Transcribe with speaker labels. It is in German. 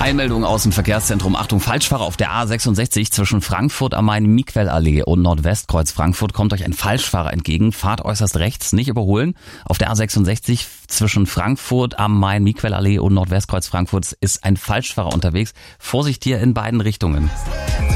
Speaker 1: Einmeldung aus dem Verkehrszentrum. Achtung, Falschfahrer auf der A66 zwischen Frankfurt am Main, Miquellallee und Nordwestkreuz Frankfurt kommt euch ein Falschfahrer entgegen. Fahrt äußerst rechts, nicht überholen. Auf der A66 zwischen Frankfurt am Main, Miquellallee und Nordwestkreuz Frankfurt ist ein Falschfahrer unterwegs. Vorsicht hier in beiden Richtungen.